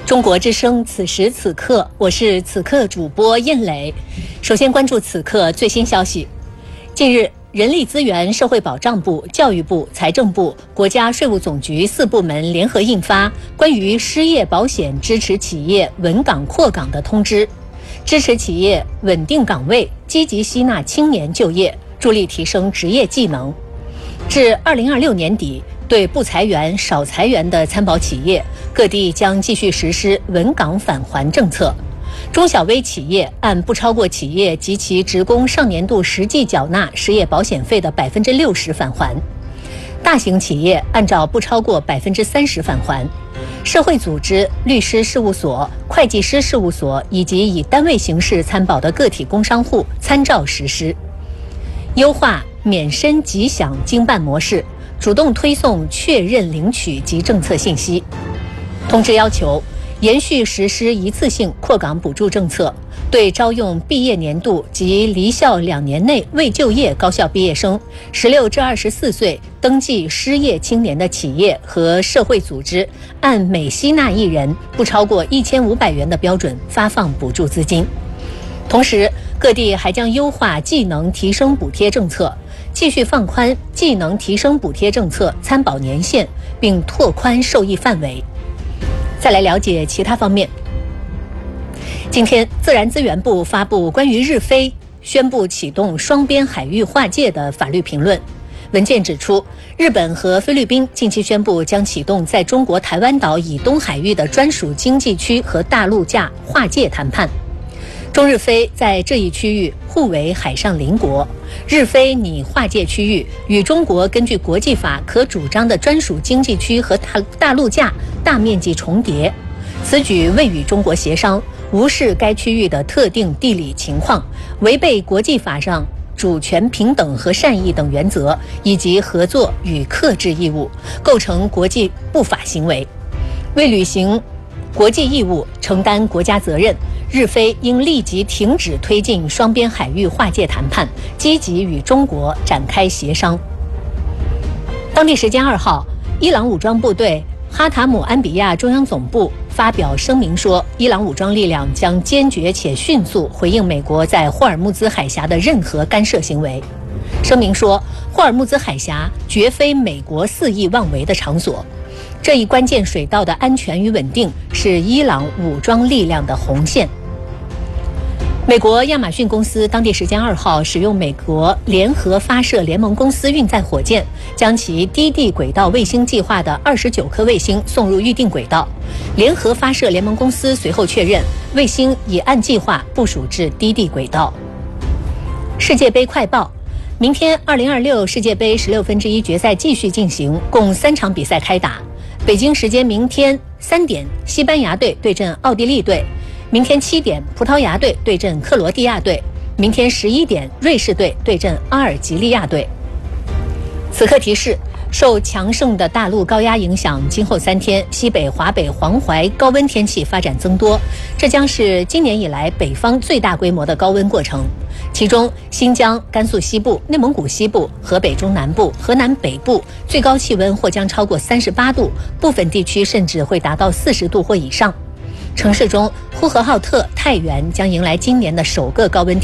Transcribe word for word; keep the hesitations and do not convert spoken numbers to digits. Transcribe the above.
中国之声，此时此刻，我是此刻主播燕磊。首先关注此刻最新消息。近日，人力资源社会保障部、教育部、财政部、国家税务总局四部门联合印发关于失业保险支持企业稳岗扩岗的通知，支持企业稳定岗位，积极吸纳青年就业，助力提升职业技能。至二零二六年底，对不裁员、少裁员的参保企业，各地将继续实施稳岗返还政策。中小微企业按不超过企业及其职工上年度实际缴纳失业保险费的百分之六十返还，大型企业按照不超过百分之三十返还，社会组织、律师事务所、会计师事务所以及以单位形式参保的个体工商户参照实施。优化免申即享经办模式，主动推送确认领取及政策信息。通知要求延续实施一次性扩岗补助政策，对招用毕业年度及离校两年内未就业高校毕业生、十六至二十四岁登记失业青年的企业和社会组织，按每吸纳一人不超过一千五百元的标准发放补助资金。同时，各地还将优化技能提升补贴政策，继续放宽技能提升补贴政策参保年限，并拓宽受益范围。再来了解其他方面。今天，自然资源部发布关于日菲宣布启动双边海域划界的法律评论。文件指出，日本和菲律宾近期宣布将启动在中国台湾岛以东海域的专属经济区和大陆架划界谈判。中日菲在这一区域互为海上邻国，日菲拟划界区域与中国根据国际法可主张的专属经济区和大大陆架大面积重叠，此举未与中国协商，无视该区域的特定地理情况，违背国际法上主权平等和善意等原则以及合作与克制义务，构成国际不法行为。为履行国际义务，承担国家责任，日菲应立即停止推进双边海域划界谈判，积极与中国展开协商。当地时间二号，伊朗武装部队哈塔姆安比亚中央总部发表声明说，伊朗武装力量将坚决且迅速回应美国在霍尔木兹海峡的任何干涉行为。声明说，霍尔木兹海峡绝非美国肆意妄为的场所，这一关键水道的安全与稳定是伊朗武装力量的红线。美国亚马逊公司当地时间二号使用美国联合发射联盟公司运载火箭，将其低地轨道卫星计划的二十九颗卫星送入预定轨道。联合发射联盟公司随后确认，卫星已按计划部署至低地轨道。世界杯快报。明天二零二六世界杯十六分之一决赛继续进行，共三场比赛开打。北京时间明天三点，西班牙队对阵奥地利队；明天七点，葡萄牙队对阵克罗地亚队；明天十一点，瑞士队对阵阿尔及利亚队。此刻提示：受强盛的大陆高压影响，今后三天西北、华北、黄淮高温天气发展增多，这将是今年以来北方最大规模的高温过程。其中，新疆、甘肃西部、内蒙古西部、河北中南部、河南北部最高气温或将超过三十八度，部分地区甚至会达到四十度或以上。城市中，呼和浩特、太原将迎来今年的首个高温